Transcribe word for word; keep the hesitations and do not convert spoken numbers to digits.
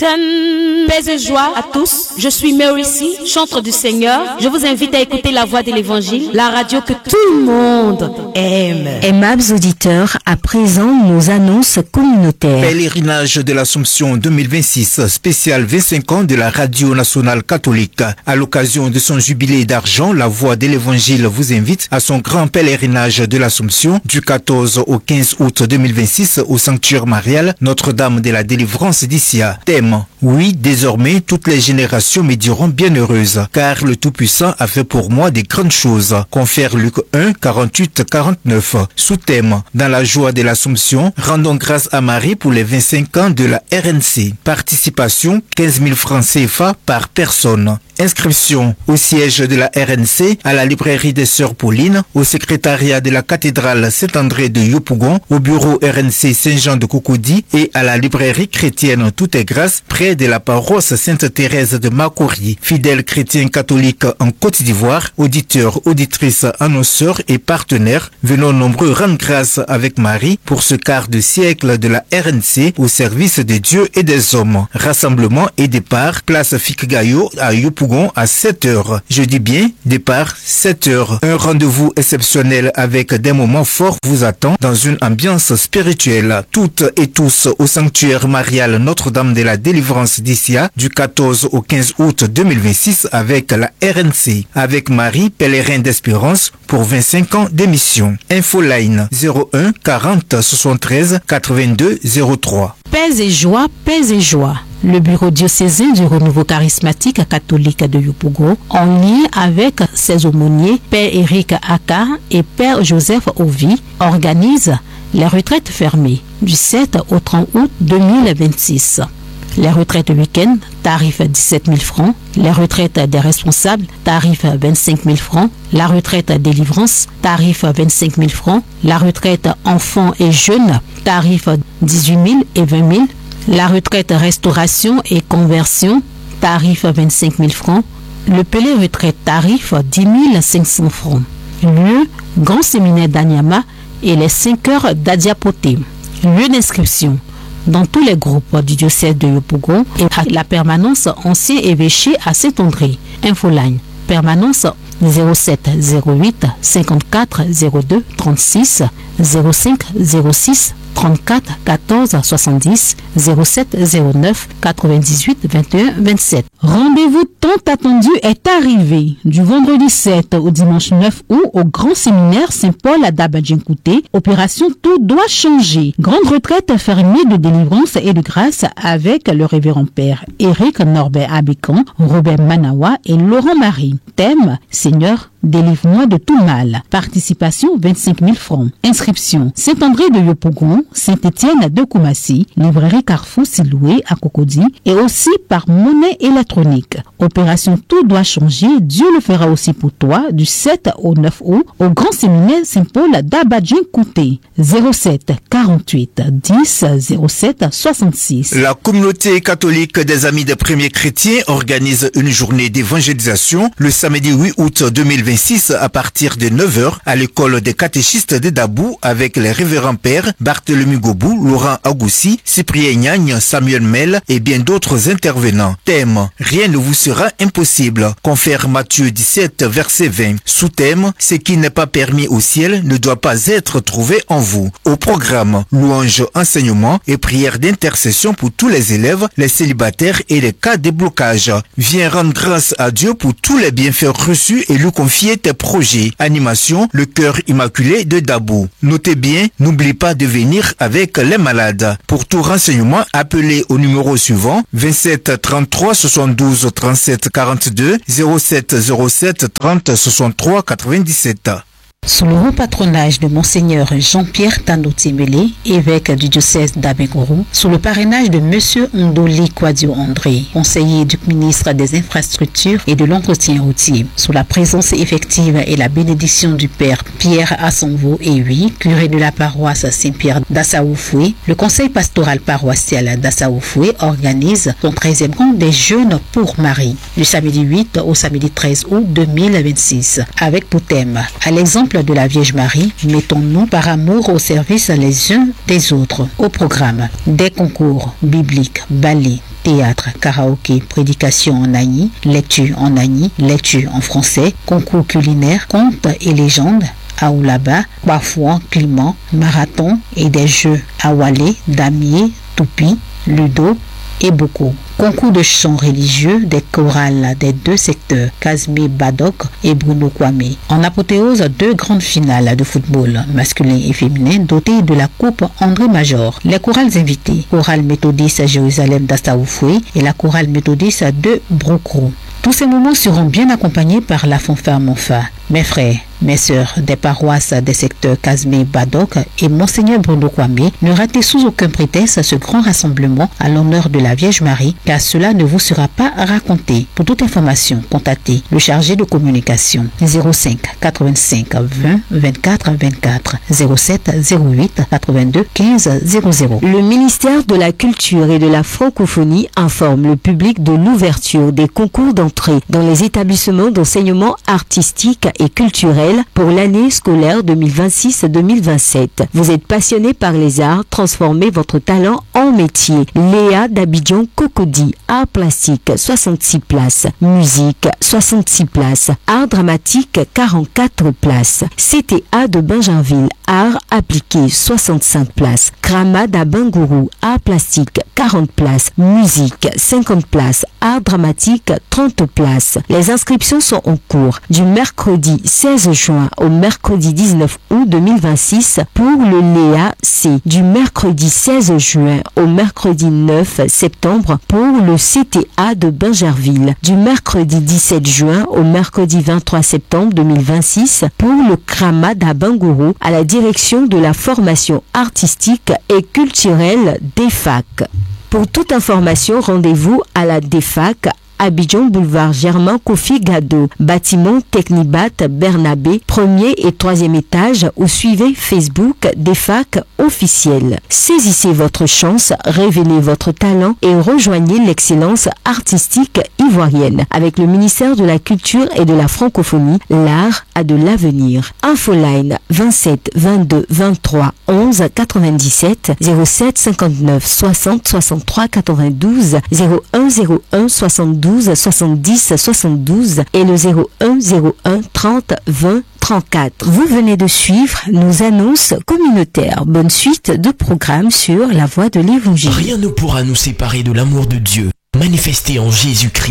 Paix et joie à tous. Je suis Mary C, chantre du Seigneur. Je vous invite à écouter la voix de l'Évangile, la radio que tout le monde aime. Aimables auditeurs, à présent, nos annonces communautaires. Pèlerinage de l'Assomption deux mille vingt-six, spécial vingt-cinq ans de la Radio Nationale Catholique. À l'occasion de son jubilé d'argent, la voix de l'Évangile vous invite à son grand pèlerinage de l'Assomption du quatorze au quinze août deux mille vingt-six au sanctuaire marial Notre-Dame de la Délivrance d'Issia. Thème: oui, désormais, toutes les générations me diront bienheureuse, car le Tout-Puissant a fait pour moi des grandes choses. Confère Luc un, quarante-huit, quarante-neuf. Sous-thème: dans la joie de l'Assomption, rendons grâce à Marie pour les vingt-cinq ans de la R N C. Participation, quinze mille francs C F A par personne. Inscription au siège de la R N C, à la librairie des Sœurs Paulines, au secrétariat de la cathédrale Saint-André de Yopougon, au bureau R N C Saint-Jean de Cocody et à la librairie chrétienne Tout est Grâce, près de la paroisse Sainte-Thérèse de Makori. Fidèles chrétiens catholiques en Côte d'Ivoire, auditeurs, auditrices, annonceurs et partenaires, venons nombreux rendre grâce avec Marie pour ce quart de siècle de la R N C au service de Dieu et des hommes. Rassemblement et départ, place Fikgayo à Yopougon à sept heures. Je dis bien, départ sept heures. Un rendez-vous exceptionnel avec des moments forts vous attend dans une ambiance spirituelle. Toutes et tous au sanctuaire marial Notre-Dame de la Délivrance d'Issia du quatorze au quinze août deux mille vingt-six avec la R N C. Avec Marie, pèlerin d'espérance pour vingt-cinq ans d'émission. Infoline zéro un quarante soixante-treize quatre-vingt-deux zéro trois. Paix et joie, paix et joie. Le bureau diocésain du renouveau charismatique catholique de Yopougon, en lien avec ses aumôniers, Père Éric Aka et Père Joseph Ovi, organise les retraites fermées du sept au trente août deux mille vingt-six. Les retraites week-end, tarif dix-sept mille francs. Les retraites des responsables, tarif vingt-cinq mille francs. La retraite délivrance, tarif vingt-cinq mille francs. La retraite enfants et jeunes, tarif dix-huit mille et vingt mille. La retraite restauration et conversion, tarif vingt-cinq mille francs. Le Pelé retraite, tarif dix mille cinq cents francs. Lieu, Grand Séminaire d'Anyama et les cinq heures d'Adiapoté. Lieu d'inscription dans tous les groupes du diocèse de Yopougon et à la permanence ancien évêché à Saint-André. Infoline, permanence zéro sept zéro huit cinquante-quatre zéro deux trente-six zéro cinq zéro six trente-quatre quatorze soixante-dix zéro sept zéro neuf quatre-vingt-dix-huit vingt et un vingt-sept. Rendez-vous tant attendu est arrivé du vendredi sept au dimanche neuf août au Grand Séminaire Saint-Paul à Dabadjinkouté. Opération Tout doit changer. Grande retraite fermée de délivrance et de grâce avec le révérend père Éric Norbert Abican, Robert Manawa et Laurent Marie. Thème: Seigneur, délivre-moi de tout mal. Participation vingt-cinq mille francs. Inscription: Saint-André de Yopougon, Saint-Étienne de Koumassi, librairie Carrefour Siloué à Cocody et aussi par monnaie électronique. Opération Tout doit changer, Dieu le fera aussi pour toi du sept au neuf août au Grand Séminaire Saint-Paul d'Abadjinkouté. zéro sept quarante-huit dix zéro sept soixante-six. La communauté catholique des Amis des Premiers Chrétiens organise une journée d'évangélisation le samedi huit août deux mille vingt-six à partir de neuf heures à l'école des catéchistes de Dabou avec les révérends pères Barthélemy Gobou, Laurent Agoussi, Cyprien Nyagne, Samuel Mel et bien d'autres intervenants. Thème: rien ne vous sera impossible. Confère Matthieu dix-sept verset vingt. Sous-thème: ce qui n'est pas permis au ciel ne doit pas être trouvé en vous. Au programme, louange, enseignement et prière d'intercession pour tous les élèves, les célibataires et les cas de blocage. Viens rendre grâce à Dieu pour tous les bienfaits reçus et lui confier tes projets. Animation, le cœur immaculé de Dabou. Notez bien, n'oublie pas de venir avec les malades. Pour tout renseignement, appelez au numéro suivant vingt-sept trente-trois soixante-douze trente-sept quarante-deux zéro sept zéro sept trente soixante-trois quatre-vingt-dix-sept. Sous le haut patronage de Monseigneur Jean-Pierre Tanotimele, évêque du diocèse d'Abekoro, sous le parrainage de Monsieur Ndoli Kwadio André, conseiller du ministre des Infrastructures et de l'Entretien routier, sous la présence effective et la bénédiction du Père Pierre Assonvo Ewi, curé de la paroisse Saint-Pierre d'Assaoufoué, le conseil pastoral paroissial d'Assaoufoué organise son treizième camp des jeunes pour Marie, du samedi huit au samedi treize août deux mille vingt-six, avec pour thème: à l'exemple de la Vierge Marie, mettons-nous par amour au service les uns des autres. Au programme, des concours bibliques, ballets, théâtre, karaoké, prédication en Agni, lecture en Agni, lecture en français, concours culinaire, contes et légendes, Aoulaba, Bafouan, Climat, marathon et des jeux Awalé, Damier, Toupi, Ludo et beaucoup. Concours de chants religieux des chorales des deux secteurs, Kazmi Badok et Bruno Kwame. En apothéose, deux grandes finales de football masculin et féminin dotées de la coupe André Major. Les chorales invités, chorale méthodiste Jérusalem d'Astaoufoué et la chorale méthodiste de Brocro. Tous ces moments seront bien accompagnés par la fanfare Monfa. Mes frères, mes sœurs des paroisses des secteurs Kazmi Badok et Monseigneur Bruno Kwame, ne ratez sous aucun prétexte ce grand rassemblement à l'honneur de la Vierge Marie, car cela ne vous sera pas raconté. Pour toute information, contactez le chargé de communication zéro cinq quatre-vingt-cinq vingt vingt-quatre vingt-quatre zéro sept zéro huit quatre-vingt-deux quinze zéro zéro. Le ministère de la Culture et de la Francophonie informe le public de l'ouverture des concours d'entrée dans les établissements d'enseignement artistique et culturel pour l'année scolaire deux mille vingt-six deux mille vingt-sept. Vous êtes passionné par les arts, transformez votre talent en métier. Léa d'Abidjan Cocody, art plastique, soixante-six places. Musique, soixante-six places. Art dramatique, quarante-quatre places. C T A de Bingerville, art appliqué, soixante-cinq places. Kramad à Bangourou, art plastique, quarante places. Musique, cinquante places. Art dramatique, trente places. Les inscriptions sont en cours du mercredi seize juin au mercredi dix-neuf août deux mille vingt-six pour le Léa C, du mercredi seize juin au mercredi neuf septembre pour le C T A de Bingerville, du mercredi dix-sept juin au mercredi vingt-trois septembre deux mille vingt-six pour le Kramad à Bangourou à la direction de la formation artistique et culturelle D E F A C. Pour toute information, rendez-vous à la D E F A C Abidjan boulevard Germain Kofi Gado, bâtiment Technibat Bernabé, premier et troisième étage, ou suivez Facebook D E F A C officiel. Saisissez votre chance, révélez votre talent et rejoignez l'excellence artistique ivoirienne. Avec le ministère de la Culture et de la Francophonie, l'art a de l'avenir. Infoline vingt-sept vingt-deux vingt-trois onze quatre-vingt-dix-sept zéro sept cinquante-neuf soixante soixante-trois quatre-vingt-douze zéro un zéro un soixante-douze soixante-dix soixante-douze et le zéro un zéro un trente vingt trente-quatre. Vous venez de suivre nos annonces communautaires. Bonne suite de programmes sur la voie de l'Évangile. Rien ne pourra nous séparer de l'amour de Dieu manifesté en Jésus-Christ.